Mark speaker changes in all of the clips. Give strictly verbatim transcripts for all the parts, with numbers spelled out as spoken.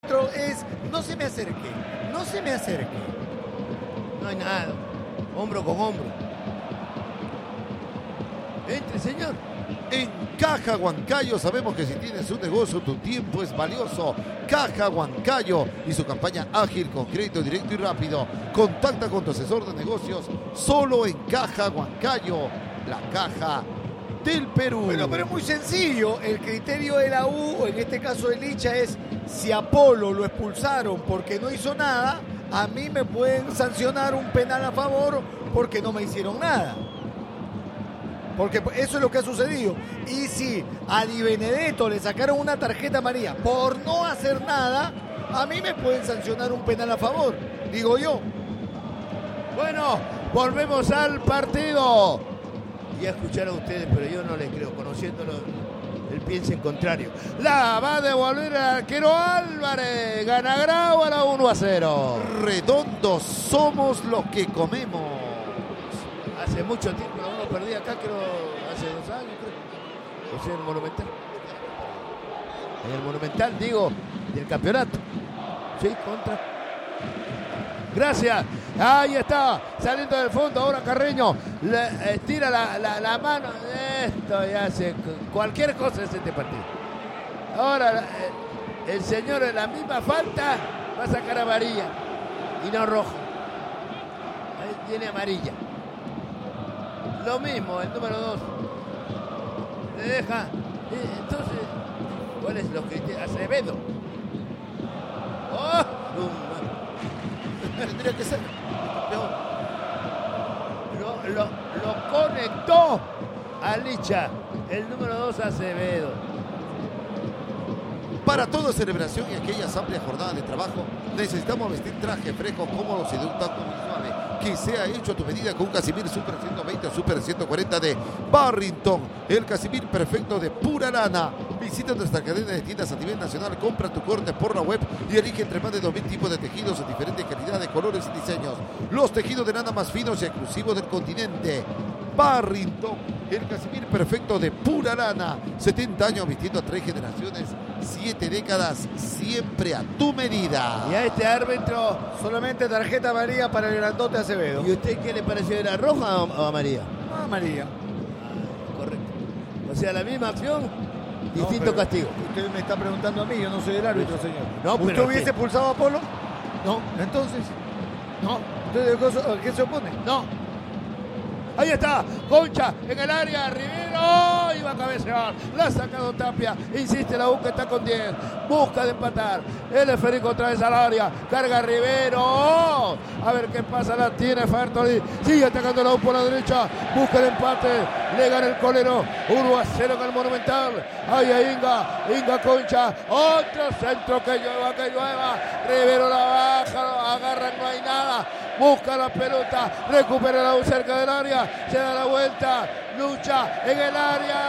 Speaker 1: Es, no se me acerque, no se me acerque.
Speaker 2: No hay nada, hombro con hombro. Entre, señor.
Speaker 3: En Caja Huancayo sabemos que si tienes un negocio, tu tiempo es valioso. Caja Huancayo y su campaña ágil, con crédito directo y rápido. Contacta con tu asesor de negocios solo en Caja Huancayo, la caja del Perú.
Speaker 1: Bueno, pero es muy sencillo. El criterio de la U, o en este caso de Licha, es si a Polo lo expulsaron porque no hizo nada, a mí me pueden sancionar un penal a favor porque no me hicieron nada. Porque eso es lo que ha sucedido. Y si a Di Benedetto le sacaron una tarjeta amarilla por no hacer nada, a mí me pueden sancionar un penal a favor, digo yo.
Speaker 2: Bueno, volvemos al partido. Ya escucharon ustedes, pero yo no les creo. Conociéndolo, él piensa en contrario. La va a devolver el arquero Álvarez. Gana Grau a la uno a cero.
Speaker 3: Redondos somos los que comemos.
Speaker 2: Hace mucho tiempo uno perdía acá, creo, hace dos años, creo. O sea, en el Monumental. En el Monumental, digo, del campeonato. Sí, contra. Gracias. Ahí está, saliendo del fondo. Ahora Carreño le estira la, la, la mano. Esto ya hace cualquier cosa es este partido. Ahora el, el señor en la misma falta va a sacar amarilla y no roja. Ahí tiene amarilla. Lo mismo, el número dos. Le deja. Entonces, ¿cuáles los criterios? Acevedo. ¡Oh!
Speaker 3: Tendría que ser campeón.
Speaker 2: Lo, lo, lo conectó a Licha, el número dos Acevedo.
Speaker 3: Para toda celebración y aquellas amplias jornadas de trabajo, necesitamos vestir traje fresco, cómodo, seductor y suave, que sea hecho a tu medida con un Casimir Super ciento veinte o Super ciento cuarenta de Barrington, el Casimir perfecto de pura lana. Visita nuestra cadena de tiendas a nivel nacional, compra tu corte por la web y elige entre más de dos mil tipos de tejidos en diferentes calidades, colores y diseños. Los tejidos de lana más finos y exclusivos del continente. Barrington, el Casimir perfecto de pura lana. setenta años vistiendo a tres generaciones, siete décadas, siempre a tu medida.
Speaker 2: Y a este árbitro,
Speaker 1: solamente tarjeta amarilla para el grandote Acevedo.
Speaker 2: ¿Y usted qué le pareció? ¿Era roja o amarilla?
Speaker 1: Ah, amarilla.
Speaker 2: Ah, correcto. O sea, la misma acción, distinto
Speaker 1: no,
Speaker 2: castigo.
Speaker 1: Usted me está preguntando a mí, yo no soy el árbitro, señor.
Speaker 2: No,
Speaker 1: ¿Usted
Speaker 2: pero
Speaker 1: hubiese
Speaker 2: usted...
Speaker 1: pulsado a Polo?
Speaker 2: No.
Speaker 1: Entonces,
Speaker 2: no.
Speaker 1: ¿Usted a qué se opone?
Speaker 2: No. Ahí está, Concha en el área, Rivero, iba a cabecear, la ha sacado Tapia, insiste la U que está con diez, busca de empatar, el esférico otra vez al área, carga Rivero, a ver qué pasa, la tiene Fertoli, sigue atacando la U por la derecha, busca el empate, le gana el colero, uno a cero en el Monumental, ahí a Inga, Inga Concha, otro centro que llueva, que llueva, Rivero la baja, agarra, no hay nada, busca la pelota, recupera la U cerca del área, se da la vuelta, lucha en el área.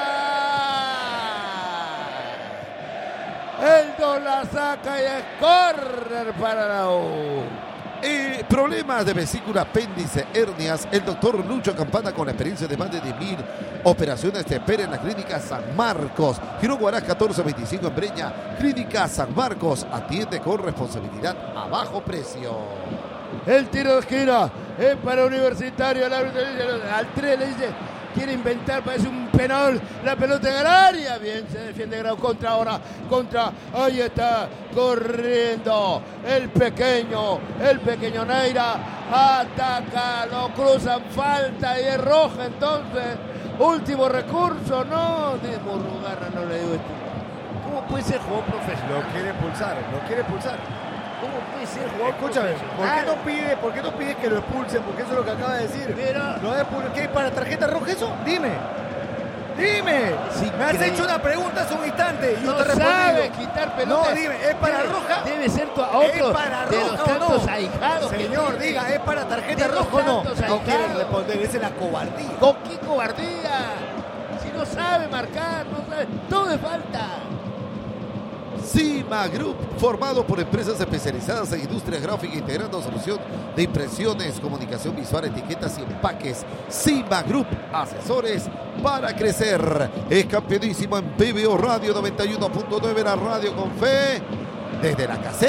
Speaker 2: El dos la saca y es córner para la U.
Speaker 3: Eh, problemas de vesícula, apéndice, hernias. El doctor Lucho Campana, con la experiencia de más de diez mil operaciones, te espera en la Clínica San Marcos. Girón Guarás catorce veinticinco en Breña. Clínica San Marcos, atiende con responsabilidad a bajo precio.
Speaker 2: El tiro de esquina es para Universitario. El árbitro le dice, al tres le dice, quiere inventar, parece un penal. La pelota en el área. Bien, se defiende Grau contra ahora. Contra, ahí está, corriendo. El pequeño, el pequeño Neira. Ataca, lo cruzan, falta y es roja entonces. Último recurso, no. De Murrugarra no le digo esto. ¿Cómo puede ser juego profesional?
Speaker 1: Lo quiere pulsar, lo quiere pulsar.
Speaker 2: ¿Cómo puede ser jugador
Speaker 1: Escúchame, ¿por qué, no pide, ¿por qué no pide que lo expulsen? Porque eso es lo que acaba de decir.
Speaker 2: Pero...
Speaker 1: ¿Lo de ¿Qué? ¿Para tarjeta roja eso? Dime. Dime.
Speaker 2: Sí,
Speaker 1: me has
Speaker 2: creí.
Speaker 1: hecho una pregunta hace un instante y
Speaker 2: no
Speaker 1: yo te he
Speaker 2: sabe
Speaker 1: respondido.
Speaker 2: quitar pelotas.
Speaker 1: No, dime, ¿es para
Speaker 2: debe,
Speaker 1: roja?
Speaker 2: Debe ser tu, otro
Speaker 1: ¿Es para
Speaker 2: de
Speaker 1: roja
Speaker 2: los
Speaker 1: o
Speaker 2: tantos
Speaker 1: no?
Speaker 2: ahijados.
Speaker 1: Señor,
Speaker 2: que
Speaker 1: diga, ¿es para tarjeta
Speaker 2: de los
Speaker 1: roja o no?
Speaker 2: tantos
Speaker 1: No
Speaker 2: ahijados.
Speaker 1: quieren responder, esa es la cobardía.
Speaker 2: ¿Con qué cobardía? Si no sabe marcar, no sabe, todo es falta.
Speaker 3: Cima Group, formado por empresas especializadas en industria gráfica, integrando solución de impresiones, comunicación visual, etiquetas y empaques. Cima Group, asesores para crecer. Es campeonísimo en B B O Radio noventa y uno punto nueve, la radio con fe, desde la caseta.